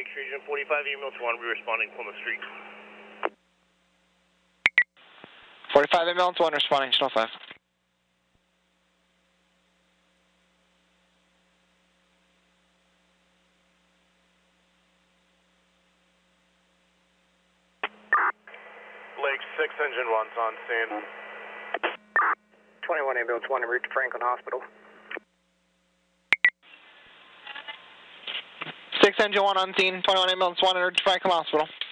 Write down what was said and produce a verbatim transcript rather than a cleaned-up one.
Lakes Region, forty-five ambulance one, we're responding Plymouth Street. forty-five ambulance one responding Channel five. Lake six engine one's on scene. twenty-one ambulance one en route to Franklin Hospital. six engine one on scene, twenty-one ambulance one en route to Franklin Hospital.